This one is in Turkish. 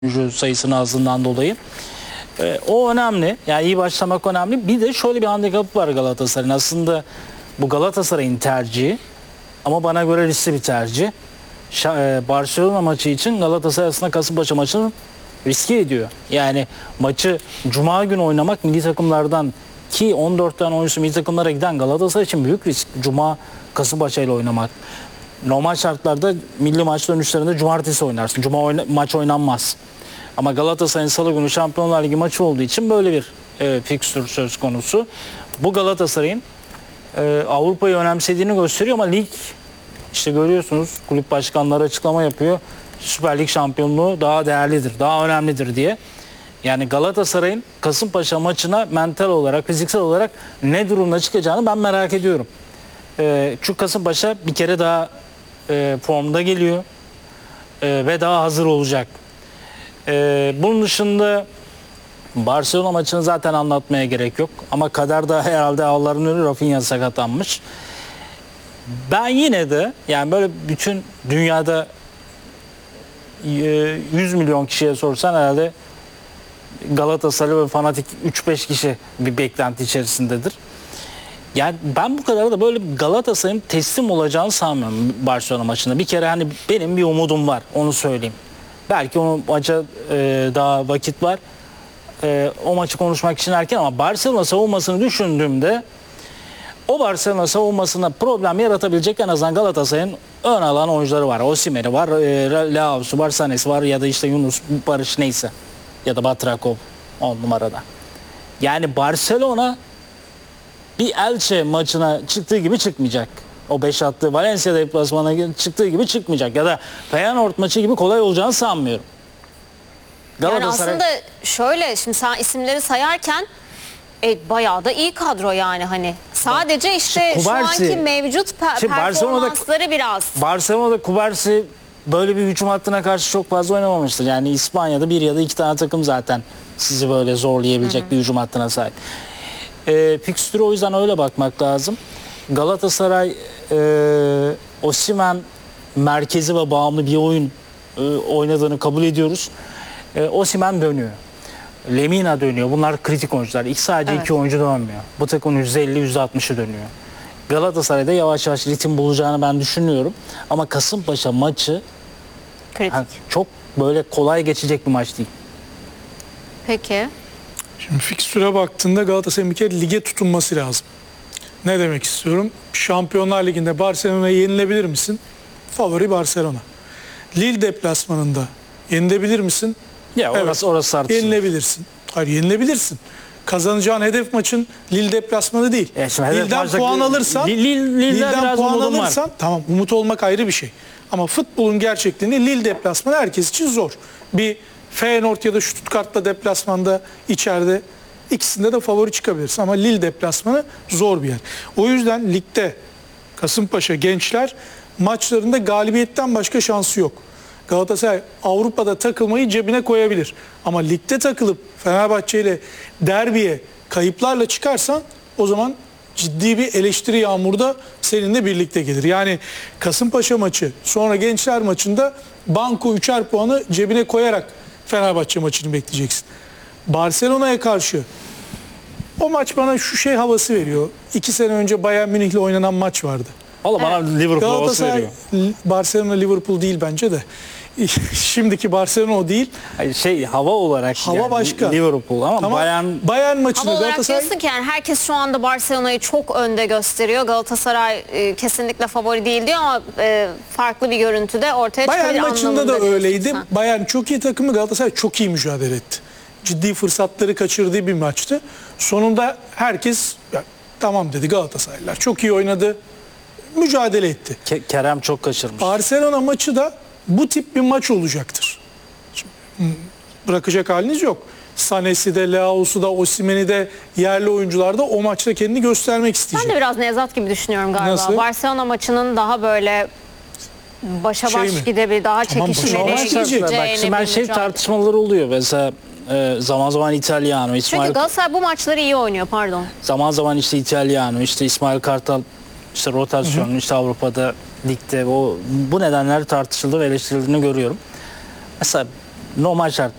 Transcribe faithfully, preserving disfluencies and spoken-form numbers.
oyuncu sayısının azlığından dolayı. E, o önemli. Yani iyi başlamak önemli. Bir de şöyle bir handikapı var Galatasaray'ın. Aslında bu Galatasaray'ın tercihi ama bana göre riskli bir tercih. Şa e, Barcelona maçı için Galatasaray aslında Kasımpaşa maçını riske ediyor. Yani maçı Cuma günü oynamak milli takımlardan ki on dört tane oyuncusu milli takımlara giden Galatasaray için büyük risk. Cuma Kasımpaşa ile oynamak. Normal şartlarda milli maç dönüşlerinde cumartesi oynarsın. Cuma oyna maç oynanmaz. Ama Galatasaray'ın salı günü Şampiyonlar Ligi maçı olduğu için böyle bir e, fikstür söz konusu. Bu Galatasaray'ın e, Avrupa'yı önemsediğini gösteriyor ama lig, işte görüyorsunuz kulüp başkanları açıklama yapıyor. Süper Lig şampiyonluğu daha değerlidir, daha önemlidir diye. Yani Galatasaray'ın Kasımpaşa maçına mental olarak, fiziksel olarak ne durumda çıkacağını ben merak ediyorum. E, çünkü Kasımpaşa bir kere daha e, formda geliyor e, ve daha hazır olacak. E, bunun dışında Barcelona maçını zaten anlatmaya gerek yok. Ama kaderde herhalde ağların önü Rafinha sakatlanmış. Ben yine de yani böyle bütün dünyada yüz milyon kişiye sorsan herhalde Galatasaray ve fanatik üç beş kişi bir beklenti içerisindedir. Yani ben bu kadar da böyle Galatasaray'ın teslim olacağını sanmıyorum Barcelona maçında. Bir kere hani benim bir umudum var, onu söyleyeyim. Belki o maça e, daha vakit var. E, o maçı konuşmak için erken ama Barcelona savunmasını düşündüğümde o Barcelona savunmasında problem yaratabilecek en azından Galatasaray'ın ön alan oyuncuları var. Osimhen'i var, e, Leao'su var, Sané'si var ya da işte Yunus, Barış neyse. Ya da Batrakov on numarada. Yani Barcelona bir Elche maçına çıktığı gibi çıkmayacak. O beş attığı Valencia deplasmanına çıktığı gibi çıkmayacak. Ya da Feyenoord maçı gibi kolay olacağını sanmıyorum. Yani aslında şöyle, şimdi sen isimleri sayarken e, bayağı da iyi kadro yani hani. Sadece işte Kubarsi, şu anki mevcut pe performansları biraz. Barcelona'da Kubarsi böyle bir hücum hattına karşı çok fazla oynamamıştır. Yani İspanya'da bir ya da iki tane takım zaten sizi böyle zorlayabilecek hı hı. bir hücum hattına sahip. E, fikstüre o yüzden öyle bakmak lazım. Galatasaray e, Osimhen merkezi ve bağımlı bir oyun e, oynadığını kabul ediyoruz. E, Osimhen dönüyor. Lemina dönüyor. Bunlar kritik oyuncular. İlk sadece evet. iki oyuncu dönmüyor. Bu takımın yüzde elli yüzde altmışı dönüyor. Galatasaray'da yavaş yavaş ritim bulacağını ben düşünüyorum. Ama Kasımpaşa maçı yani çok böyle kolay geçecek bir maç değil. Peki. Şimdi fikstüre baktığında Galatasaray'ın bir kere lige tutunması lazım. Ne demek istiyorum? Şampiyonlar Ligi'nde Barcelona'ya yenilebilir misin? Favori Barcelona. Lille deplasmanında yenilebilir misin? Ya orası, evet. orası tartışılır. Yenilebilirsin. Hayır, yenilebilirsin. Kazanacağın hedef maçın Lille deplasmanı değil. E Lille'den puan alırsan, Lille'den puan alırsan var. Tamam, umut olmak ayrı bir şey. Ama futbolun gerçekliğinde Lille deplasmanı herkes için zor. Bir Feyenoord ya da Stuttgart'ta deplasmanda içeride ikisinde de favori çıkabilirsin ama Lille deplasmanı zor bir yer. O yüzden ligde Kasımpaşa gençler maçlarında galibiyetten başka şansı yok. Galatasaray Avrupa'da takılmayı cebine koyabilir. Ama ligde takılıp Fenerbahçe ile derbiye kayıplarla çıkarsan o zaman ciddi bir eleştiri yağmuru da seninle birlikte gelir. Yani Kasımpaşa maçı sonra gençler maçında banko üçer puanı cebine koyarak Fenerbahçe maçını bekleyeceksin. Barcelona'ya karşı o maç bana şu şey havası veriyor. İki sene önce Bayern Münih'le oynanan maç vardı. Valla bana evet. Liverpool havası veriyor. Barcelona Liverpool değil bence de. Şimdiki Barcelona o değil. Hayır, şey hava olarak hava yani başka. Liverpool ama tamam. Bayern Bayern maçında hava olarak Galatasaray diyorsun ki yani herkes şu anda Barcelona'yı çok önde gösteriyor. Galatasaray e, kesinlikle favori değil diyor ama e, farklı bir görüntüde ortaya çıkabilir. Bayern maçında da öyleydi. Sen. Bayern çok iyi takımı, Galatasaray çok iyi mücadele etti. Ciddi fırsatları kaçırdığı bir maçtı. Sonunda herkes ya, tamam dedi, Galatasaraylılar çok iyi oynadı. Mücadele etti. Ke Kerem çok kaçırmış. Barcelona maçı da bu tip bir maç olacaktır. Şimdi, bırakacak haliniz yok. Sané'si de, Leao'su da, Osimhen'i de, yerli oyuncular da o maçta kendini göstermek isteyecek. Ben de biraz Nevzat gibi düşünüyorum galiba. Nasıl? Barcelona maçının daha böyle başa şey baş mi? gidebilir, daha Tamam, çekişmeli. Ben şey tartışmaları oluyor mesela e, zaman zaman İtalyano, İsmail. Çünkü Galatasaray bu maçları iyi oynuyor, pardon. Zaman zaman işte İtalyano, işte İsmail Kartal işte rotasyonu, işte Avrupa'da ligde o bu nedenler tartışıldı ve eleştirildiğini görüyorum. Mesela normal şartlar